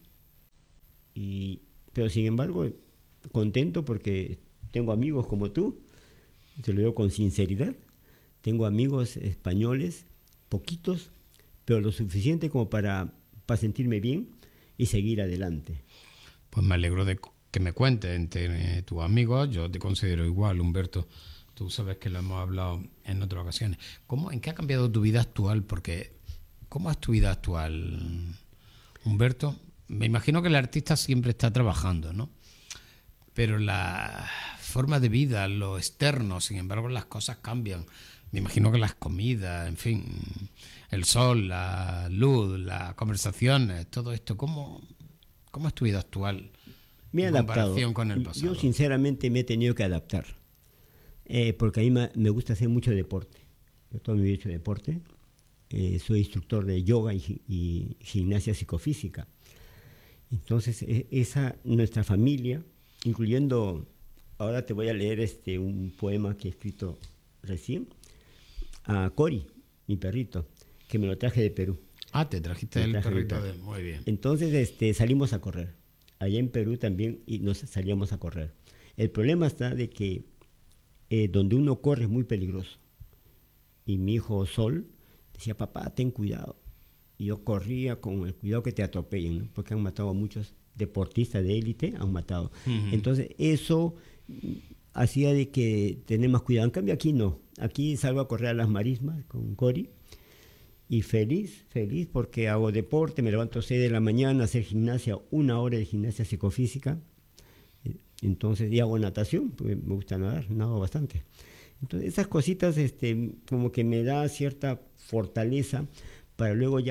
S3: y, pero sin embargo contento porque tengo amigos como tú, te lo digo con sinceridad. Tengo amigos españoles, poquitos, pero lo suficiente como para, para sentirme bien y seguir adelante.
S2: Pues me alegro de que me cuentes entre tus amigos. Yo te considero igual, Humberto. Tú sabes que lo hemos hablado en otras ocasiones. ¿Cómo, ¿En qué ha cambiado tu vida actual? Porque, ¿cómo es tu vida actual, Humberto? Me imagino que el artista siempre está trabajando, ¿no? Pero la forma de vida, lo externo, sin embargo, las cosas cambian. Me imagino que las comidas, en fin, el sol, la luz, las conversaciones, todo esto, ¿cómo, cómo es tu vida actual
S3: me he
S2: en
S3: adaptado.
S2: comparación con el pasado?
S3: Yo sinceramente me he tenido que adaptar, eh, porque a mí me, me gusta hacer mucho deporte. Yo toda mi vida he hecho deporte, eh, soy instructor de yoga y, y gimnasia psicofísica. Entonces, esa nuestra familia, incluyendo, ahora te voy a leer este un poema que he escrito recién a Cori, mi perrito, que me lo traje de Perú.
S2: Ah, te trajiste el perrito de... Muy bien.
S3: Entonces este, salimos a correr. Allá en Perú también y nos salíamos a correr. El problema está de que eh, donde uno corre es muy peligroso. Y mi hijo Sol decía, papá, ten cuidado. Y yo corría con el cuidado que te atropellen, ¿no? Porque han matado a muchos deportistas de élite, han matado. Uh-huh. Entonces eso hacía de que tener más cuidado. En cambio aquí no. Aquí salgo a correr a las marismas con Cori y feliz, feliz porque hago deporte, me levanto a seis de la mañana a hacer gimnasia, una hora de gimnasia psicofísica. Entonces, y hago natación, porque me gusta nadar, nado bastante. Entonces esas cositas este, como que me da cierta fortaleza para luego ya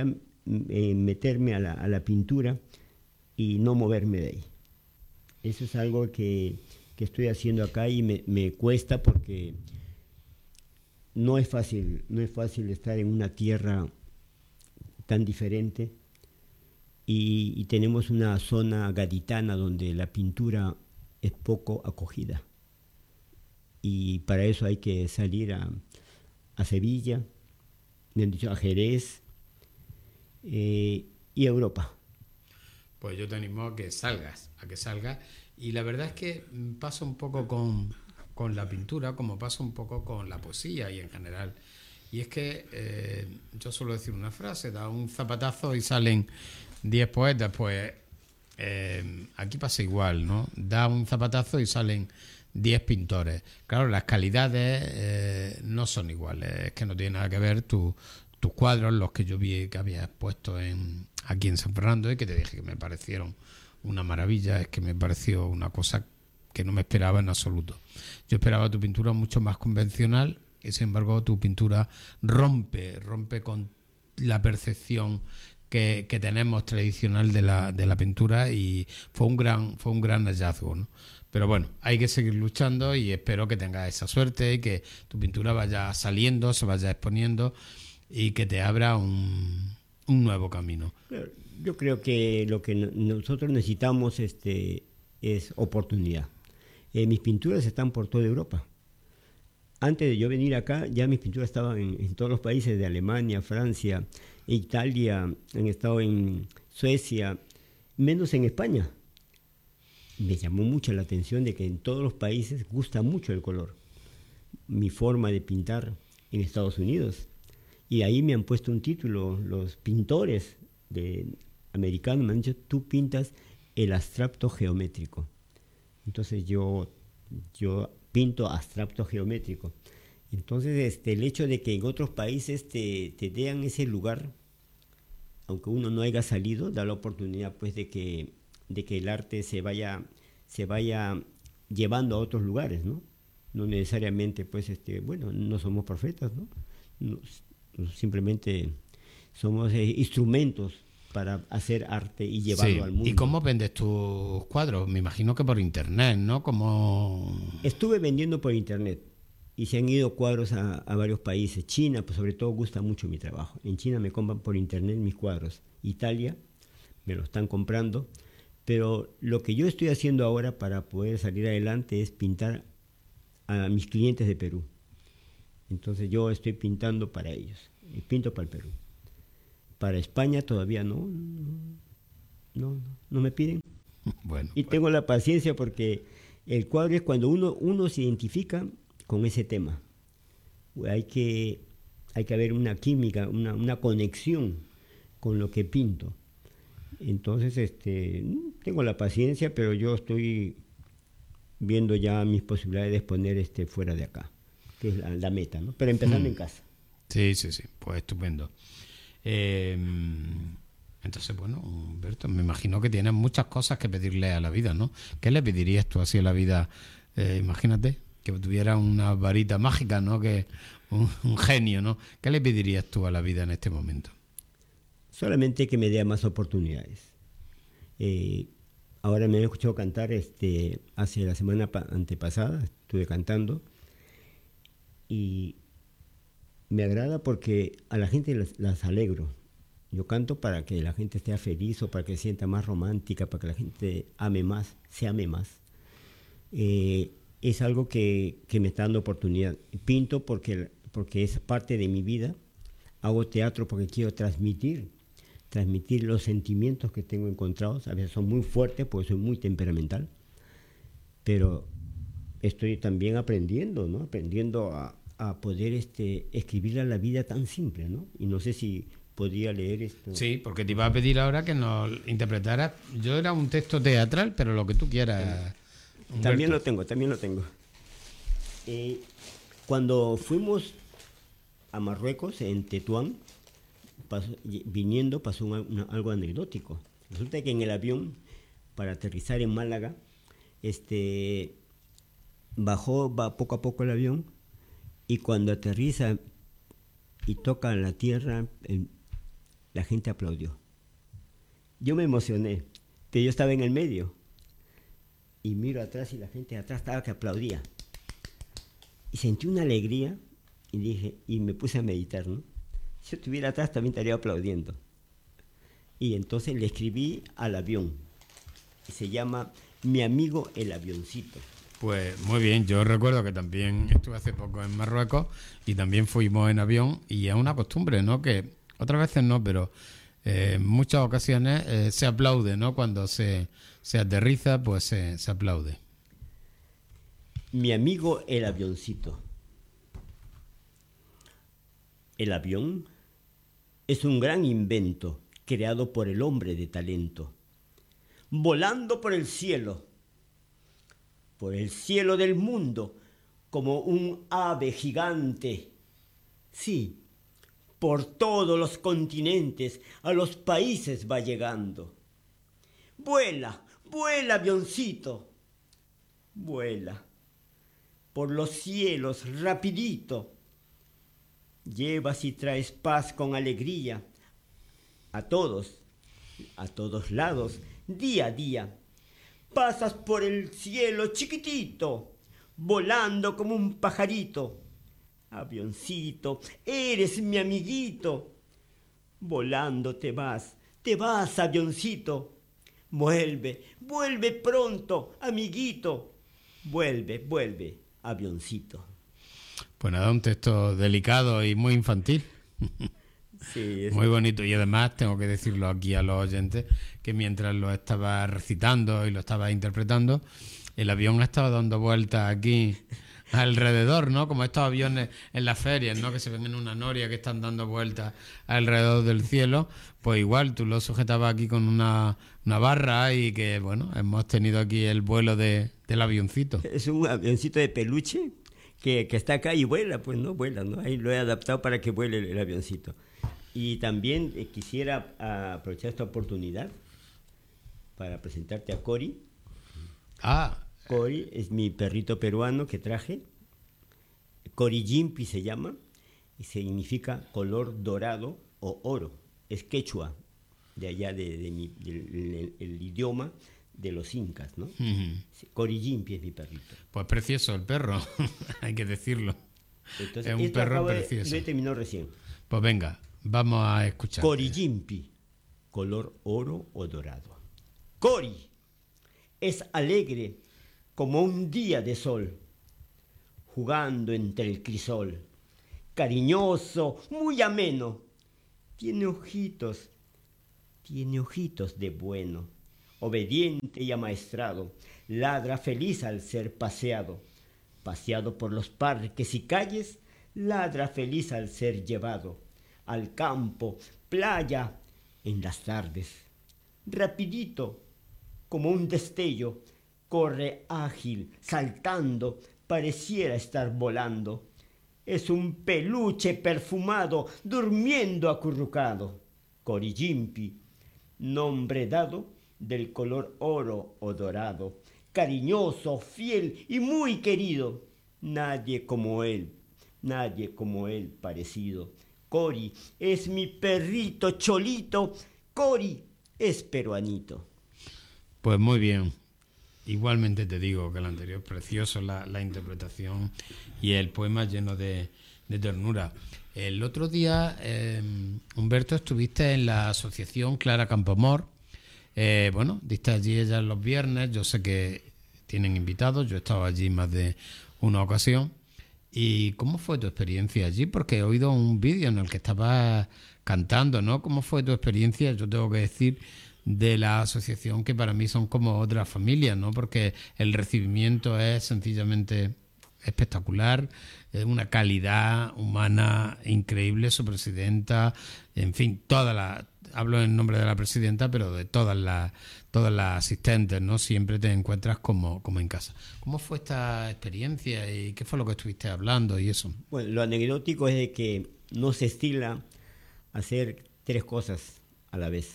S3: eh, meterme a la, a la pintura y no moverme de ahí. Eso es algo que, que estoy haciendo acá y me, me cuesta porque no es fácil, no es fácil estar en una tierra tan diferente y, y tenemos una zona gaditana donde la pintura es poco acogida. Y para eso hay que salir a, a Sevilla, me han dicho a Jerez eh, y a Europa.
S2: Pues yo te animo a que salgas, a que salgas. Y la verdad es que pasa un poco con, con la pintura, como pasa un poco con la poesía y en general. Y es que eh, yo suelo decir una frase, da un zapatazo y salen diez poetas. Pues eh, aquí pasa igual, ¿no? Da un zapatazo y salen diez pintores. Claro, las calidades eh, no son iguales, es que no tiene nada que ver tu, tus cuadros, los que yo vi que habías puesto en, aquí en San Fernando y que te dije que me parecieron una maravilla, es que me pareció una cosa que no me esperaba en absoluto. Yo esperaba tu pintura mucho más convencional y sin embargo tu pintura rompe, rompe con la percepción que, que tenemos tradicional de la, de la pintura y fue un gran, fue un gran hallazgo, ¿no? Pero bueno, hay que seguir luchando y espero que tengas esa suerte y que tu pintura vaya saliendo, se vaya exponiendo y que te abra un, un nuevo camino.
S3: Yo creo que lo que nosotros necesitamos este, es oportunidad. Eh, mis pinturas están por toda Europa. Antes de yo venir acá, ya mis pinturas estaban en, en todos los países de Alemania, Francia, Italia, han estado en Suecia, menos en España. Me llamó mucho la atención de que en todos los países gusta mucho el color. Mi forma de pintar en Estados Unidos. Y ahí me han puesto un título, los pintores de, americanos me han dicho, tú pintas el abstracto geométrico. Entonces yo, yo pinto abstracto geométrico. Entonces este, el hecho de que en otros países te, te den ese lugar, aunque uno no haya salido, da la oportunidad pues de que de que el arte se vaya se vaya llevando a otros lugares, ¿no? No necesariamente, pues, este, bueno, no somos profetas, ¿no? No, simplemente somos eh, instrumentos para hacer arte y llevarlo
S2: sí.
S3: al mundo.
S2: ¿Y cómo vendes tus cuadros? Me imagino que por internet, ¿no? Como
S3: estuve vendiendo por internet y se han ido cuadros a, a varios países. China, pues sobre todo, gusta mucho mi trabajo. En China me compran por internet mis cuadros. Italia me lo están comprando. Pero lo que yo estoy haciendo ahora para poder salir adelante es pintar a mis clientes de Perú. Entonces yo estoy pintando para ellos, y pinto para el Perú. Para España todavía no, no, no, no me piden.
S2: Bueno,
S3: y
S2: pues.
S3: tengo la paciencia porque el cuadro es cuando uno, uno se identifica con ese tema. Hay que, hay que haber una química, una, una conexión con lo que pinto. Entonces, este, tengo la paciencia, pero yo estoy viendo ya mis posibilidades de exponer este, fuera de acá, que es la, la meta, ¿no? Pero empezando mm. en casa.
S2: Sí, sí, sí, pues estupendo. Eh, entonces, bueno, Humberto, me imagino que tienes muchas cosas que pedirle a la vida, ¿no? ¿Qué le pedirías tú así a la vida? Eh, imagínate que tuviera una varita mágica, ¿no? Que un, un genio, ¿no? ¿Qué le pedirías tú a la vida en este momento?
S3: Solamente que me dé más oportunidades. Eh, ahora me han escuchado cantar este, hace la semana pa- antepasada, estuve cantando, y me agrada porque a la gente las, las alegro. Yo canto para que la gente esté feliz o para que se sienta más romántica, para que la gente ame más, se ame más. Eh, es algo que, que me está dando oportunidad. Pinto porque, porque es parte de mi vida. Hago teatro porque quiero transmitir transmitir los sentimientos que tengo encontrados. A veces son muy fuertes porque soy muy temperamental, pero estoy también aprendiendo, ¿no? Aprendiendo a, a poder este, escribir a la vida tan simple, ¿no? Y no sé si podría leer esto.
S2: Sí, porque te iba a pedir ahora que nos interpretaras. Yo era un texto teatral, pero lo que tú quieras.
S3: Humberto. También lo tengo, también lo tengo. Eh, cuando fuimos a Marruecos, en Tetuán, Pasó, viniendo pasó una, una, algo anecdótico. Resulta que en el avión, para aterrizar en Málaga, este, bajó va poco a poco el avión y cuando aterriza y toca la tierra, el, la gente aplaudió. Yo me emocioné, pero yo estaba en el medio. Y miro atrás y la gente de atrás estaba que aplaudía. Y sentí una alegría y dije, y me puse a meditar, ¿no? Si yo estuviera atrás también estaría aplaudiendo. Y entonces le escribí al avión. Y se llama Mi amigo el avioncito.
S2: Pues muy bien, yo recuerdo que también estuve hace poco en Marruecos y también fuimos en avión y es una costumbre, ¿no? Que otras veces no, pero eh, en muchas ocasiones eh, se aplaude, ¿no? Cuando se, se aterriza, pues se, se aplaude.
S3: Mi amigo el avioncito. El avión es un gran invento creado por el hombre de talento, volando por el cielo, por el cielo del mundo, como un ave gigante. Sí, por todos los continentes, a los países va llegando. Vuela, vuela, avioncito, vuela por los cielos rapidito. Llevas y traes paz con alegría a todos, a todos lados, día a día. Pasas por el cielo chiquitito, volando como un pajarito. Avioncito, eres mi amiguito. Volando te vas, te vas, avioncito. Vuelve, vuelve pronto, amiguito. Vuelve, vuelve, avioncito.
S2: Pues nada, un texto delicado y muy infantil.
S3: Sí, es...
S2: Muy bonito. Y además tengo que decirlo aquí a los oyentes que mientras lo estaba recitando y lo estaba interpretando, el avión estaba dando vueltas aquí alrededor, ¿no? Como estos aviones en las ferias, ¿no? Que se ven en una noria que están dando vueltas alrededor del cielo. Pues igual tú lo sujetabas aquí con una, una barra y que, bueno, hemos tenido aquí el vuelo de, del avioncito.
S3: Es un avioncito de peluche que, que está acá y vuela, pues no vuela, ¿no? Ahí lo he adaptado para que vuele el, el avioncito. Y también eh, quisiera a, aprovechar esta oportunidad para presentarte a Cori.
S2: Ah.
S3: Cori es mi perrito peruano que traje. Cori Jimpi se llama y significa color dorado o oro. Es quechua, de allá de, de mi, del, el, el idioma de los incas, ¿no? Uh-huh. Cori Jimpi es mi perrito.
S2: Pues precioso el perro, hay que decirlo.
S3: Entonces,
S2: es un perro precioso.
S3: Lo he terminado recién.
S2: Pues venga, vamos a escuchar.
S3: Cori Jimpi, color oro o dorado. Cori es alegre como un día de sol, jugando entre el crisol, cariñoso, muy ameno, tiene ojitos, tiene ojitos de bueno, obediente y amaestrado, ladra feliz al ser paseado, paseado por los parques y calles, ladra feliz al ser llevado, al campo, playa, en las tardes, rapidito, como un destello, corre ágil, saltando, pareciera estar volando. Es un peluche perfumado, durmiendo acurrucado. Cori Jimpi, nombre dado del color oro o dorado. Cariñoso, fiel y muy querido. Nadie como él, nadie como él parecido. Cori es mi perrito cholito. Cori es peruanito.
S2: Pues muy bien. Igualmente te digo que el anterior es precioso, la, la interpretación y el poema lleno de, de ternura. El otro día, eh, Humberto, estuviste en la asociación Clara Campoamor. Eh, bueno, diste allí ella los viernes. Yo sé que tienen invitados, yo he estado allí más de una ocasión. ¿Y cómo fue tu experiencia allí? Porque he oído un vídeo en el que estabas cantando, ¿no? ¿Cómo fue tu experiencia? Yo tengo que decir de la asociación que para mí son como otra familia, ¿no? Porque el recibimiento es sencillamente espectacular, es una calidad humana increíble, su presidenta, en fin, toda la, hablo en nombre de la presidenta, pero de todas las todas las asistentes, ¿no? Siempre te encuentras como, como en casa. ¿Cómo fue esta experiencia y qué fue lo que estuviste hablando y eso?
S3: Bueno, lo anecdótico es de que no se estila hacer tres cosas a la vez.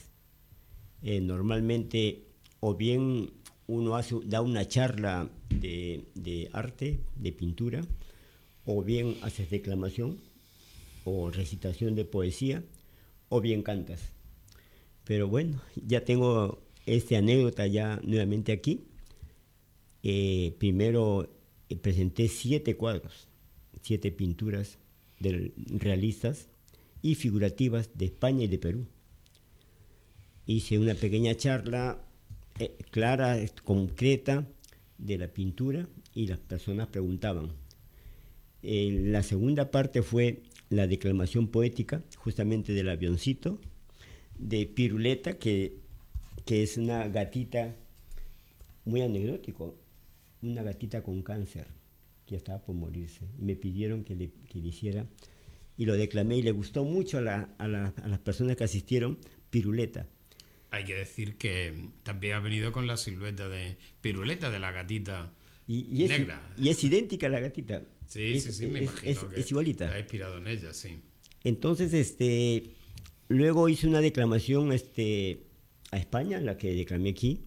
S3: Eh, normalmente o bien uno hace, da una charla de, de arte, de pintura, o bien haces declamación o recitación de poesía, o bien cantas. Pero bueno, ya tengo esta anécdota ya nuevamente aquí. Eh, primero eh, presenté siete cuadros, siete pinturas de realistas y figurativas de España y de Perú. Hice una pequeña charla eh, clara, concreta de la pintura y las personas preguntaban. Eh, la segunda parte fue la declamación poética, justamente del avioncito, de Piruleta, que, que es una gatita muy anecdótico, una gatita con cáncer que ya estaba por morirse. Y me pidieron que le, que le hiciera, y lo declamé y le gustó mucho a, la, a, la, a las personas que asistieron, Piruleta.
S2: Hay que decir que también ha venido con la silueta de Piruleta, de la gatita
S3: y, y es,
S2: negra.
S3: Y es idéntica a la gatita.
S2: Sí,
S3: es,
S2: sí, sí, me
S3: es,
S2: imagino
S3: es,
S2: que
S3: es igualita.
S2: ha inspirado en ella, sí.
S3: Entonces, este, luego hice una declamación este, a España, la que declamé aquí,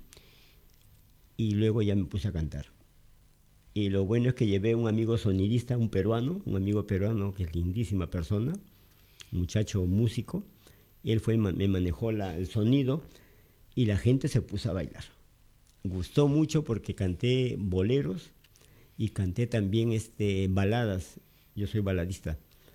S3: y luego ya me puse a cantar. Y lo bueno es que llevé un amigo sonidista, un peruano, un amigo peruano que es lindísima persona, un muchacho músico, y él fue, me manejó la, el sonido, y la gente se puso a bailar. Gustó mucho porque canté boleros y canté también este, baladas. Yo soy baladista.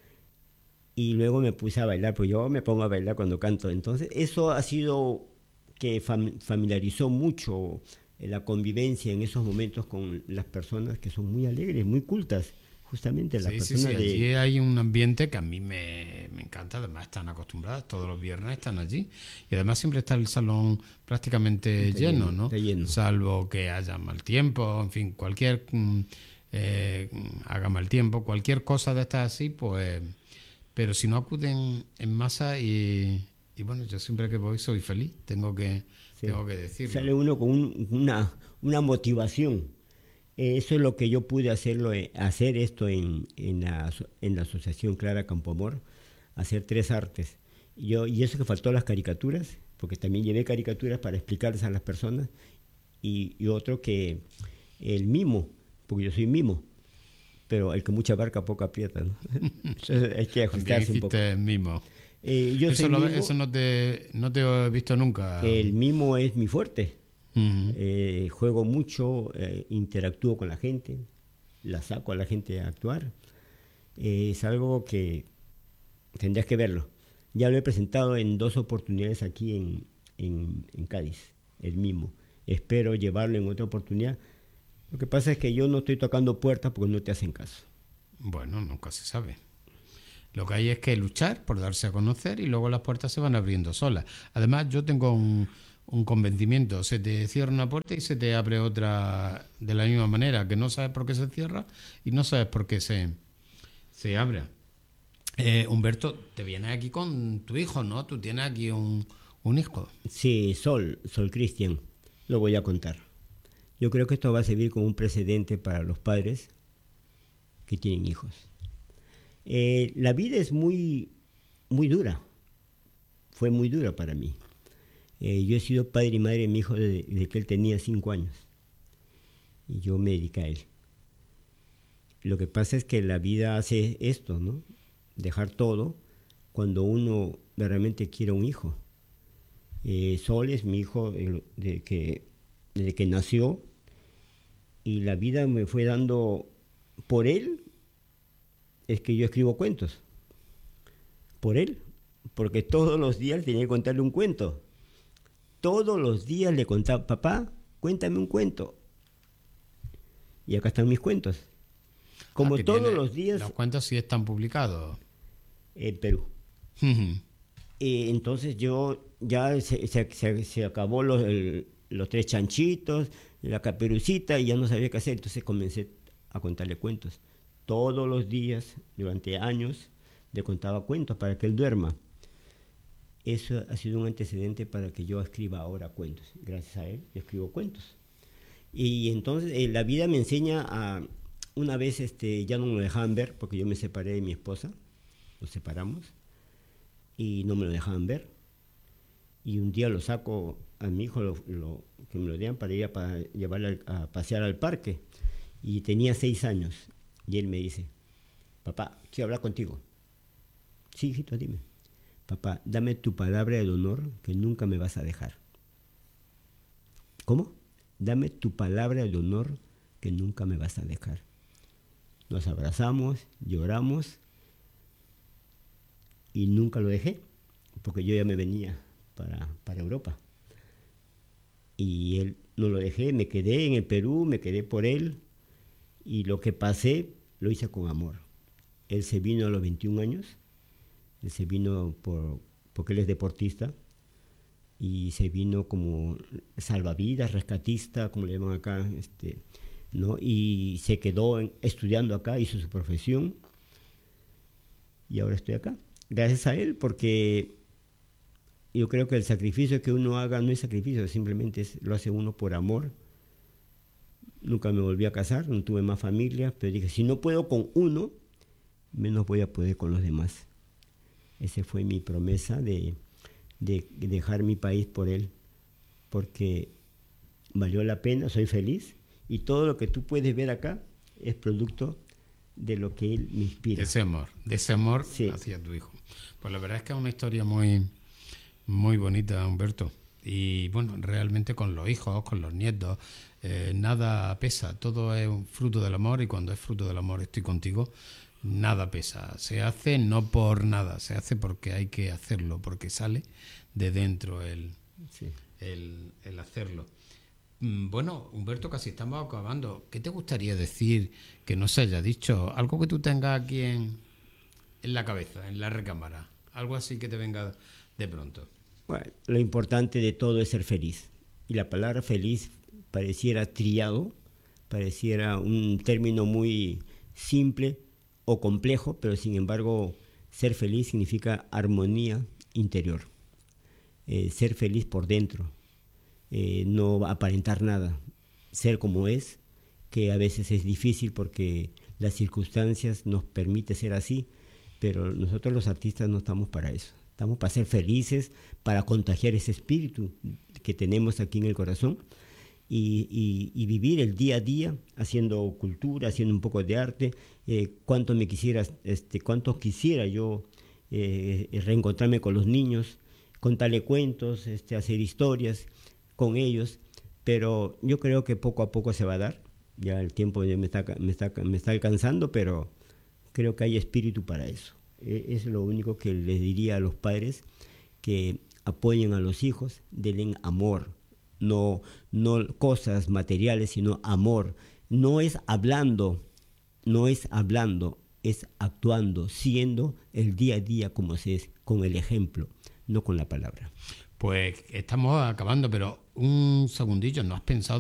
S3: Y luego me puse a bailar, pues yo me pongo a bailar cuando canto. Entonces eso ha sido que fam- familiarizó mucho la convivencia en esos momentos con las personas que son muy alegres, muy cultas. Justamente las
S2: Sí, sí,
S3: personas
S2: sí,
S3: de...
S2: allí hay un ambiente que a mí me, me encanta, además están acostumbradas, todos los viernes están allí, y además siempre está el salón prácticamente
S3: Está
S2: lleno,
S3: lleno,
S2: ¿no?
S3: está lleno.
S2: Salvo que haya mal tiempo, en fin, cualquier, mm, eh, haga mal tiempo, cualquier cosa de estas así, pues, pero si no acuden en masa y, y bueno, yo siempre que voy soy feliz, tengo que,
S3: Sí.
S2: tengo que decirlo.
S3: Sale uno con un- una, una motivación. Eh, Eso es lo que yo pude hacerlo, eh, hacer esto en, en, la, aso- en la Asociación Clara Campoamor, hacer tres artes. Y Yo, y eso que faltó las caricaturas, porque también llevé caricaturas para explicarles a las personas, y, y otro que el mimo, porque yo soy mimo, pero el que mucha barca poco aprieta, ¿no? Entonces hay que
S2: También
S3: ajustarse un poco.
S2: hiciste el mimo.
S3: Eh, yo
S2: Eso,
S3: soy
S2: lo-
S3: mimo,
S2: eso no te, no te he visto nunca.
S3: el mimo es mi fuerte.
S2: Ujú.
S3: Eh, juego mucho, eh, interactúo con la gente, la saco a la gente a actuar. Eh, es algo que tendrías que verlo. Ya lo he presentado en dos oportunidades aquí en, en, en Cádiz, el mismo. Espero llevarlo en otra oportunidad. Lo que pasa es que yo no estoy tocando puertas porque no te hacen caso.
S2: Bueno, nunca se sabe. Lo que hay es que luchar por darse a conocer y luego las puertas se van abriendo solas. Además, yo tengo un, un convencimiento. Se te cierra una puerta y se te abre otra de la misma manera, que no sabes por qué se cierra y no sabes por qué se, se abre. Eh, Humberto, te vienes aquí con tu hijo, ¿no? Tú tienes aquí un, un hijo.
S3: Sí, Sol, Sol Cristian, lo voy a contar. Yo creo que esto va a servir como un precedente para los padres que tienen hijos. Eh, la vida es muy, muy dura. Fue muy dura para mí. Eh, yo he sido padre y madre de mi hijo desde, desde que él tenía cinco años. Y yo me dediqué a él. Lo que pasa es que la vida hace esto, ¿no? Dejar todo cuando uno realmente quiere un hijo. Eh, Sol es mi hijo eh, de que, desde que nació, y la vida me fue dando por él. Es que yo escribo cuentos por él, porque todos los días tenía que contarle un cuento. Todos los días le contaba, papá, cuéntame un cuento. Y acá están mis cuentos. Como
S2: Ah, que
S3: todos
S2: tiene-
S3: los días
S2: Los cuentos sí están publicados.
S3: en Perú.
S2: Ujú.
S3: Eh, entonces yo ya se, se- se- se acabó los, el- los tres chanchitos, la caperucita, y ya no sabía qué hacer. Entonces comencé a contarle cuentos. Todos los días, durante años, le contaba cuentos para que él duerma. Eso ha sido un antecedente para que yo escriba ahora cuentos. Gracias a él, yo escribo cuentos. Y entonces eh, la vida me enseña a... Una vez este, ya no me dejaban ver, porque yo me separé de mi esposa, nos separamos, y no me lo dejaban ver. Y un día lo saco a mi hijo, lo, lo- que me lo dieran para ir a, pa- llevarlo al- a pasear al parque. Y tenía seis años. Y él me dice, papá, quiero hablar contigo. Sí, hijito, dime. papá, dame tu palabra de honor que nunca me vas a dejar. ¿Cómo? Dame tu palabra de honor que nunca me vas a dejar. Nos abrazamos, lloramos y nunca lo dejé, porque yo ya me venía para, para Europa. Y él no lo dejé, me quedé en el Perú, me quedé por él, y lo que pasé lo hice con amor. Él se vino a los veintiún años, él se vino por, porque él es deportista, y se vino como salvavidas, rescatista, como le llaman acá, este, ¿no? Y se quedó en, estudiando acá, hizo su profesión, y ahora estoy acá. Gracias a él, porque yo creo que el sacrificio que uno haga no es sacrificio, simplemente es, lo hace uno por amor. Nunca me volví a casar, no tuve más familia, pero dije, si no puedo con uno, menos voy a poder con los demás. Esa fue mi promesa de, de dejar mi país por él, porque valió la pena, soy feliz, y todo lo que tú puedes ver acá es producto de lo que él me inspira.
S2: De ese amor, de ese amor
S3: sí.
S2: hacia tu hijo. Pues la verdad es que es una historia muy, muy bonita, Humberto. Y bueno, realmente con los hijos, con los nietos, eh, nada pesa, todo es un fruto del amor, y cuando es fruto del amor estoy contigo, nada pesa. Se hace no por nada, se hace porque hay que hacerlo, porque sale de dentro el,
S3: Sí.
S2: el, el hacerlo. Bueno, Humberto, casi estamos acabando. ¿Qué te gustaría decir que no se haya dicho? Algo que tú tengas aquí en, en la cabeza, en la recámara. Algo así que te venga de pronto.
S3: Bueno, lo importante de todo es ser feliz. Y la palabra feliz pareciera trillado, pareciera un término muy simple o complejo, pero sin embargo, ser feliz significa armonía interior. Eh, ser feliz por dentro. Eh, no aparentar nada, ser como es, que a veces es difícil porque las circunstancias nos permiten ser así, pero nosotros los artistas no estamos para eso, estamos para ser felices, para contagiar ese espíritu que tenemos aquí en el corazón y, y, y vivir el día a día haciendo cultura, haciendo un poco de arte. Eh, cuánto me quisiera, este, cuánto quisiera yo eh, reencontrarme con los niños, contarle cuentos, este, hacer historias con ellos, pero yo creo que poco a poco se va a dar. Ya el tiempo ya me está, me está, me está alcanzando, pero creo que hay espíritu para eso. Es lo único que les diría a los padres, que apoyen a los hijos, denle amor, no, no cosas materiales, sino amor. No es hablando, no es hablando, es actuando, siendo el día a día como se es, con el ejemplo, no con la palabra.
S2: Pues estamos acabando, pero un segundillo, ¿no has pensado